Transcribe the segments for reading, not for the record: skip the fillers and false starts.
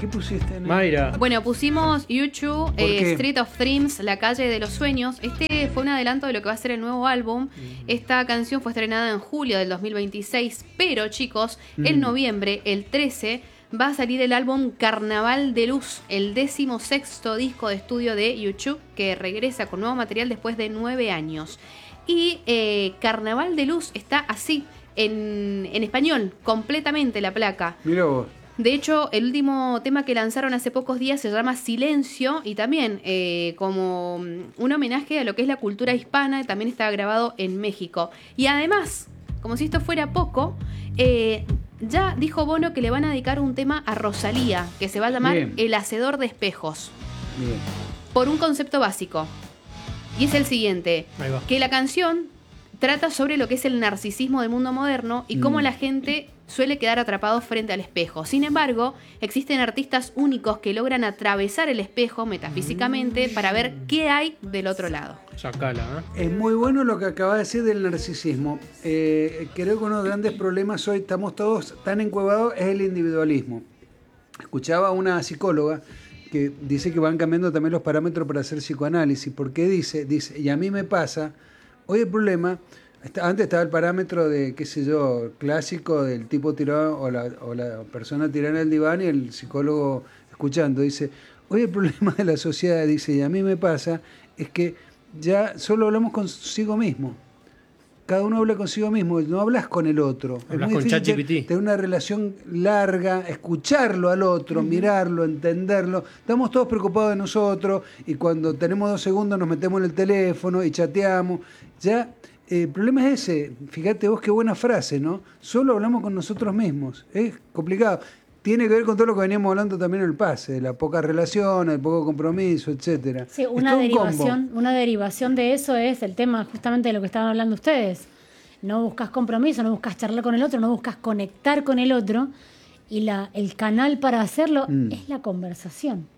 ¿Qué pusiste? Mayra. Bueno, pusimos YouTube, Street of Dreams, La calle de los sueños. Este fue un adelanto de lo que va a ser el nuevo álbum. Esta canción fue estrenada en julio del 2026, pero chicos, en noviembre, el 13, va a salir el álbum Carnaval de Luz, el 16º disco de estudio de YouTube, que regresa con nuevo material después de 9 años. Y Carnaval de Luz está así, en español, completamente la placa. Mira vos. De hecho, el último tema que lanzaron hace pocos días se llama Silencio y también como un homenaje a lo que es la cultura hispana, también está grabado en México. Y además, como si esto fuera poco, ya dijo Bono que le van a dedicar un tema a Rosalía, que se va a llamar Bien. El Hacedor de Espejos, Bien. por un concepto básico. Y es el siguiente, Ahí va. que la canción trata sobre lo que es el narcisismo del mundo moderno y cómo la gente suele quedar atrapado frente al espejo. Sin embargo, existen artistas únicos que logran atravesar el espejo metafísicamente para ver qué hay del otro lado. Sacala, Es muy bueno lo que acabas de decir del narcisismo. Creo que uno de los grandes problemas hoy, estamos todos tan encuevados, es el individualismo. Escuchaba a una psicóloga que dice que van cambiando también los parámetros para hacer psicoanálisis. ¿Por qué dice, y a mí me pasa, hoy el problema, antes estaba el parámetro de, qué sé yo, clásico del tipo tirado o la persona tirada en el diván y el psicólogo escuchando. Dice, hoy el problema de la sociedad, dice, y a mí me pasa, es que ya solo hablamos consigo mismo. Cada uno habla consigo mismo, no hablas con el otro. Hablas es muy con difícil ChatGPT. tener una relación larga, escucharlo al otro, mirarlo, entenderlo. Estamos todos preocupados de nosotros y cuando tenemos 2 segundos nos metemos en el teléfono y chateamos. Ya, el problema es ese. Fíjate vos qué buena frase, ¿no? Solo hablamos con nosotros mismos. Es complicado. Tiene que ver con todo lo que veníamos hablando también en el pase, de la poca relación, el poco compromiso, etcétera. Sí, Es una todo un combo. una derivación de eso es el tema justamente de lo que estaban hablando ustedes. No buscas compromiso, no buscas charlar con el otro, no buscas conectar con el otro. Y el canal para hacerlo es la conversación.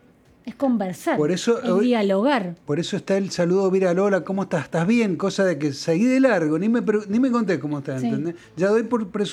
Es conversar, Por eso es hoy- dialogar. Por eso está el saludo viral, hola, ¿cómo estás? ¿Estás bien? Cosa de que seguí de largo, ni me conté cómo estás, Sí. ¿entendés? Ya doy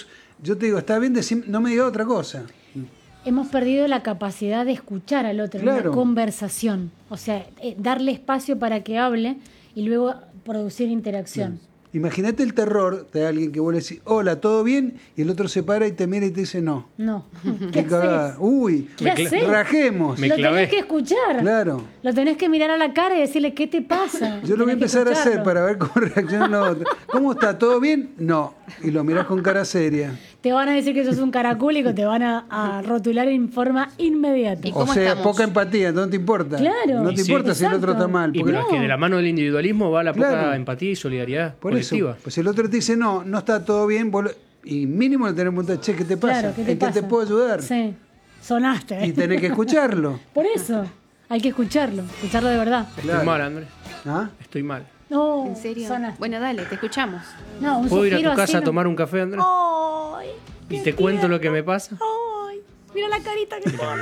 yo te digo, ¿está bien? No me digas otra cosa. Hemos perdido la capacidad de escuchar al otro en Claro. una conversación. O sea, darle espacio para que hable y luego producir interacción. Imagínate el terror de alguien que vos le decís, hola, ¿todo bien? Y el otro se para y te mira y te dice no. No. Qué cagada. haces? Uy, ¿Qué haces? rajemos. Me Lo clavé. tenés que escuchar. Claro. Lo tenés que mirar a la cara y decirle, ¿qué te pasa? Yo lo voy a Tenés que empezar a hacer escucharlo. para ver cómo reacciona la otra. ¿Cómo está? ¿Todo bien? No. Y lo mirás con cara seria. Te van a decir que sos un caracúlico, te van a rotular en forma inmediata. ¿Y O cómo sea, estamos? poca empatía, no te importa. Claro. No Y te sí. importa si el otro Exacto. está mal. Y porque- pero es que de la mano del individualismo va la poca Claro. empatía y solidaridad Por colectiva. eso, pues si el otro te dice no está todo bien, y mínimo le tenés que preguntar, che, ¿qué te pasa? Claro, ¿qué te ¿En qué pasa? te puedo ayudar? Sí, sonaste. Y tenés que escucharlo. Por eso, hay que escucharlo de verdad. Estoy Claro. mal, Andrés. ¿Ah? Estoy mal. No, ¿En serio? sonaste. Bueno, dale, te escuchamos. No, un ¿Puedo ir a suspiro tu casa así, a no. tomar un café, Andrés? ¡Ay! ¿Y qué te cuento tierno! lo que me pasa? ¡Ay! Mira la carita que pone.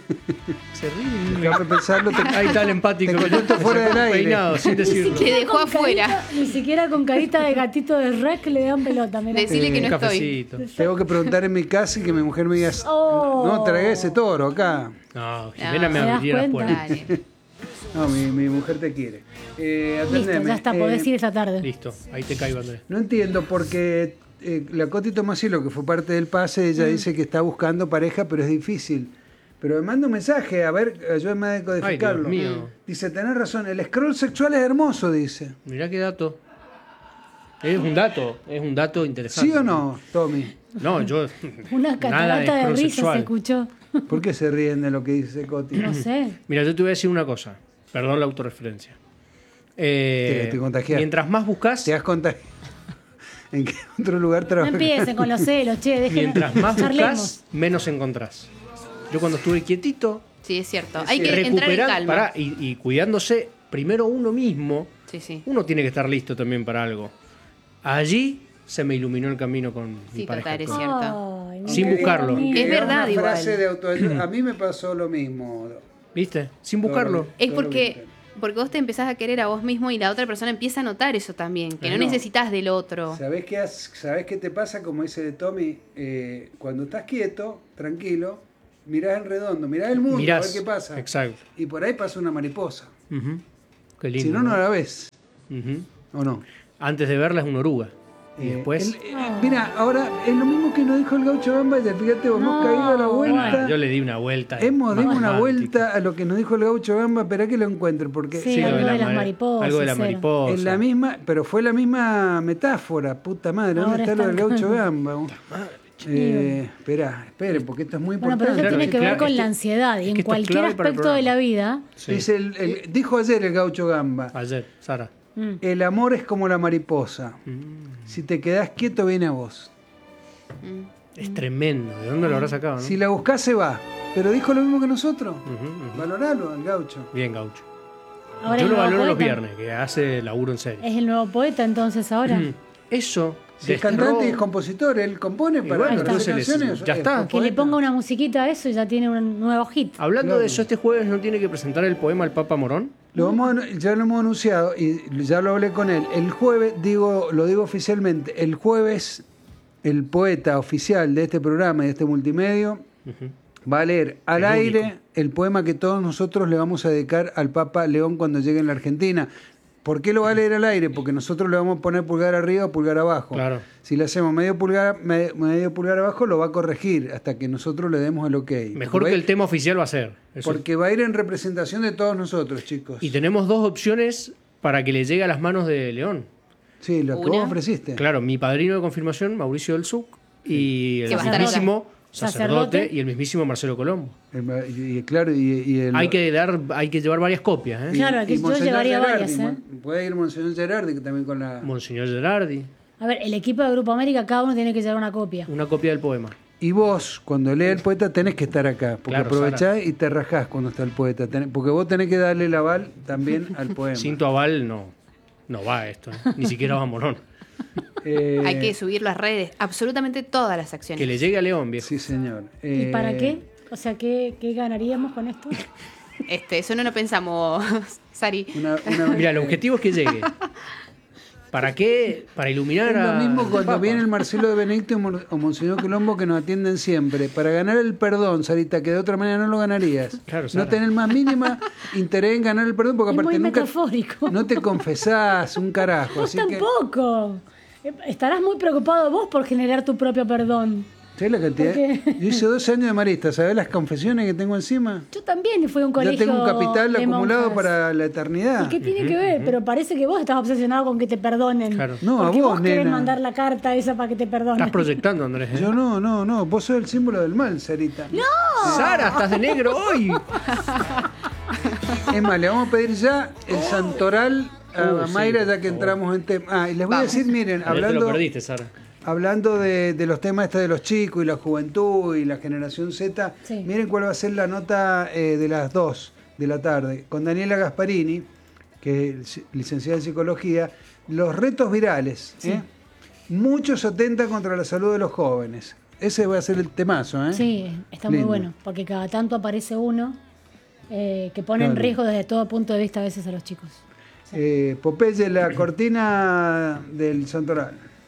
Se ríe. Déjame pensarlo. Ahí está el empático. Te cuento Se fuera sacó del un aire. peinado, sin decirlo. Te dejó Con afuera. ni siquiera con carita de gatito de Rec le dan pelota. Mirá. Decile que Un no estoy. cafecito. Tengo que preguntar en mi casa y que mi mujer me diga, Oh. no, tragué ese toro acá. No, Jimena No, me ¿te das abriría las cuenta? puertas. Dale. No, mi mujer te quiere. Listo, Atendeme. ya está, podés ir esta tarde. Listo, ahí te caigo, Andrés. No entiendo porque la Coti Tomasilo, que fue parte del pase, ella dice que está buscando pareja, pero es difícil. Pero me manda un mensaje, a ver, ayúdame a decodificarlo. Ay, Dios mío. Dice, tenés razón, el scroll sexual es hermoso, dice. Mirá qué dato. Es un dato interesante. ¿Sí o no, Tommy? No, yo. Una nada catarata de scroll risa sexual. se escuchó. ¿Por qué se ríen de lo que dice Coti? No sé. Mira, yo te voy a decir una cosa. Perdón la autorreferencia. Te contagiaste. Mientras más buscas, ¿Te das cuenta en qué otro lugar No trabajas? empiecen con los celos, che, dejen. mientras más charlemos. buscas, menos encontrás. Yo cuando estuve quietito, Sí, es cierto. Hay que entrar en recuperando, calma. pará, y cuidándose primero uno mismo, Sí, sí. uno tiene que estar listo también para algo. Allí se me iluminó el camino con mi Sí, pareja. total, es actual. cierto. Ay, Sin mira, buscarlo. mira. Es verdad, una igual. frase de autoayuda. A mí me pasó lo mismo. ¿Viste? Sin buscarlo. Es Todo lo que- porque vos te empezás a querer a vos mismo y la otra persona empieza a notar eso también, que no No. necesitas del otro. ¿Sabés qué te pasa? Como dice Tommy, cuando estás quieto, tranquilo, mirás en redondo, mirás el mundo, a Mirás, ver qué pasa. exacto. Y por ahí pasa una mariposa. Ujú. Qué lindo. Si no, no la ves. Ujú. ¿O no? Antes de verla es una oruga. Y después... Mira, ahora es lo mismo que nos dijo el Gaucho Gamba. Fíjate, hemos caído a la vuelta. Yo le di una vuelta. Hemos dado una matemática. vuelta a lo que nos dijo el Gaucho Gamba. Espera que lo encuentre, porque Sí, algo de las mariposas. Algo de la cero. mariposa. es la misma, pero fue la misma metáfora. Puta madre, ¿dónde Ahora está lo del está- Gaucho Gamba? Esperen, porque esto es muy Bueno, importante. pero eso Claro, tiene que claro, ver con es que- la ansiedad y es en que esto es cualquier clave para el aspecto de la programa. vida. Sí. Dice dijo ayer el Gaucho Gamba, Ayer, Sara. el amor es como la mariposa. Si te quedás quieto, viene a vos. Es tremendo. ¿De dónde lo habrá sacado? ¿no? Si la buscás, se va. Pero dijo lo mismo que nosotros. Ujú. Valoralo al Gaucho. Bien, Gaucho. Ahora Yo el lo nuevo valoro los poeta. viernes, que hace laburo en serio. Es el nuevo poeta entonces ahora. Eso. Si es cantante y es compositor, él compone para bueno, hacer entonces canciones. ya está. Que le ponga una musiquita a eso y ya tiene un nuevo hit. Hablando Claro. de eso, este jueves no tiene que presentar el poema al Papa Morón. Ya lo hemos anunciado y ya lo hablé con él. El jueves, lo digo oficialmente, el jueves el poeta oficial de este programa y de este multimedio va a leer al El aire único. el poema que todos nosotros le vamos a dedicar al Papa León cuando llegue en la Argentina. ¿Por qué lo va a leer al aire? Porque nosotros le vamos a poner pulgar arriba o pulgar abajo. Claro. Si le hacemos medio pulgar abajo, lo va a corregir hasta que nosotros le demos el ok. Mejor Porque que el tema oficial va a ser. Eso. Porque va a ir en representación de todos nosotros, chicos. Y tenemos dos opciones para que le llegue a las manos de León. Sí, lo que Una. vos ofreciste. Claro, mi padrino de confirmación, Mauricio del Suc, y el Que va a estar mismísimo sacerdote Sacerdote. y el mismísimo Marcelo Colombo. Claro, y el, Hay que llevar varias copias, ¿eh? Claro, que yo Monseñor llevaría Gerardi, varias, ¿eh? Puede ir Monseñor Gerardi que también con la... Monseñor Gerardi, A ver, el equipo de Grupo América, cada uno tiene que llevar una copia. una copia del poema. Y vos, cuando lee el poeta, tenés que estar acá, porque Claro, aprovechás Sara. y te rajás cuando está el poeta. Porque vos tenés que darle el aval también al poema. Sin tu aval no va esto, ¿eh? Ni siquiera va Morón. Hay que subir las redes, absolutamente todas las acciones. Que le llegue a León, viejo. Sí, señor. ¿Y para qué? O sea, ¿qué ganaríamos con esto? Eso no lo pensamos, Sari. Mira, el objetivo es que llegue. ¿Para qué? Para iluminar Es lo a... mismo al cuando Papa. viene el Marcelo de Benedicto o Monseñor Colombo que nos atienden siempre. Para ganar el perdón, Sarita, que de otra manera no lo ganarías. Claro, no Sara. tenés más mínima interés en ganar el perdón porque Es aparte muy nunca metafórico. no te confesás un carajo. Vos Así que, tampoco. Estarás muy preocupado vos por generar tu propio perdón. ¿sabés la cantidad? ¿Por qué? Yo hice 12 años de marista, ¿sabés las confesiones que tengo encima? Yo también fui a un Ya colegio tengo un capital de acumulado monjas. para la eternidad. ¿Y qué tiene que ver? Pero parece que vos estás obsesionado con que te perdonen. Claro. No, a Porque vos, querés nena. mandar la carta esa para que te perdonen. Estás proyectando, Andrés. ¿eh? Yo no, vos sos el símbolo del mal, Sarita. ¡No! Sara, estás de negro hoy. Es más, le vamos a pedir ya el santoral a sí, Mayra por ya que favor. entramos en tema. Y les voy a Vamos. decir, miren, Ya te lo hablando... perdiste, Sara. Hablando de los temas de los chicos y la juventud y la generación Z, Sí. miren cuál va a ser la nota de las 2 de la tarde con Daniela Gasparini, que es licenciada en psicología, los retos virales. Muchos atentan contra la salud de los jóvenes. Ese va a ser el temazo, ¿eh? Sí, está muy Lindo. bueno, porque cada tanto aparece uno que pone en Claro. riesgo desde todo punto de vista a veces a los chicos. Popeye, la cortina del santoral.